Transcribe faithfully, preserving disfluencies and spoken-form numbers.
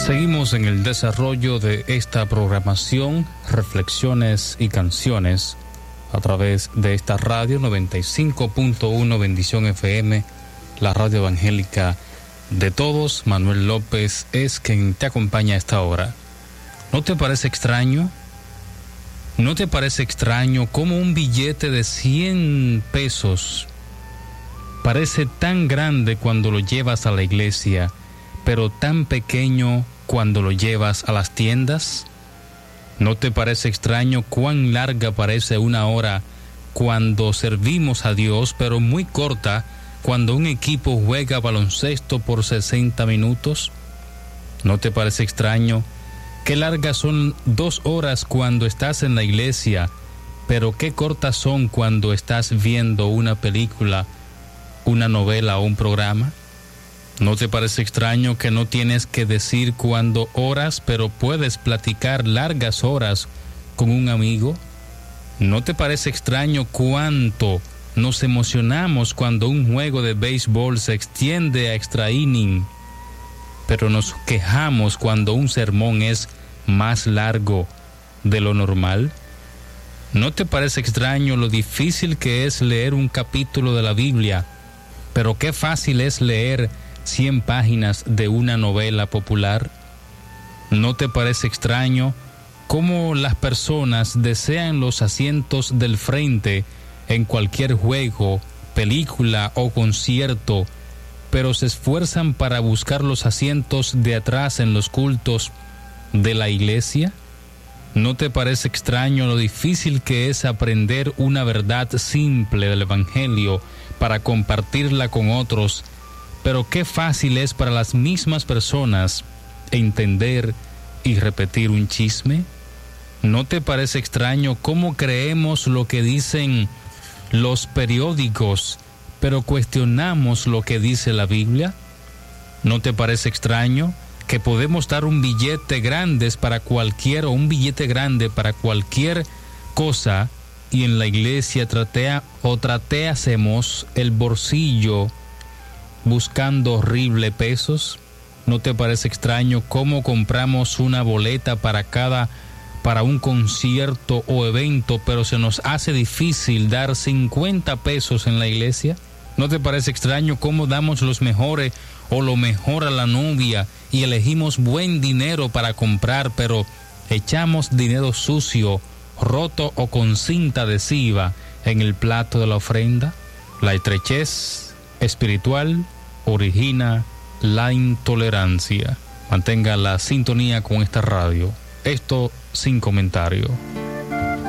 Seguimos en el desarrollo de esta programación, reflexiones y canciones, a través de esta radio noventa y cinco punto uno Bendición F M, la radio evangélica de todos. Manuel López es quien te acompaña a esta hora. ¿No te parece extraño? ¿No te parece extraño cómo un billete de cien pesos parece tan grande cuando lo llevas a la iglesia, pero tan pequeño cuando lo llevas a las tiendas? ¿No te parece extraño cuán larga parece una hora cuando servimos a Dios, pero muy corta cuando un equipo juega baloncesto por sesenta minutos? ¿No te parece extraño qué largas son dos horas cuando estás en la iglesia, pero qué cortas son cuando estás viendo una película, una novela o un programa? ¿No te parece extraño que no tienes que decir cuándo oras, pero puedes platicar largas horas con un amigo? ¿No te parece extraño cuánto nos emocionamos cuando un juego de béisbol se extiende a extra inning, pero nos quejamos cuando un sermón es más largo de lo normal? ¿No te parece extraño lo difícil que es leer un capítulo de la Biblia, pero qué fácil es leer cien páginas de una novela popular? ¿No te parece extraño cómo las personas desean los asientos del frente en cualquier juego, película o concierto, pero se esfuerzan para buscar los asientos de atrás en los cultos de la iglesia? ¿No te parece extraño lo difícil que es aprender una verdad simple del Evangelio para compartirla con otros, pero qué fácil es para las mismas personas entender y repetir un chisme? ¿No te parece extraño cómo creemos lo que dicen los periódicos, pero cuestionamos lo que dice la Biblia? ¿No te parece extraño que podemos dar un billete grande para cualquier o un billete grande para cualquier cosa y en la iglesia tratea o trateásemos el bolsillo buscando horrible pesos? ¿No te parece extraño cómo compramos una boleta para cada para un concierto o evento, pero se nos hace difícil dar cincuenta pesos en la iglesia? ¿No te parece extraño cómo damos los mejores o lo mejor a la novia y elegimos buen dinero para comprar, pero echamos dinero sucio, roto o con cinta adhesiva en el plato de la ofrenda? La estrechez espiritual origina la intolerancia. Mantenga la sintonía con esta radio. Esto sin comentario.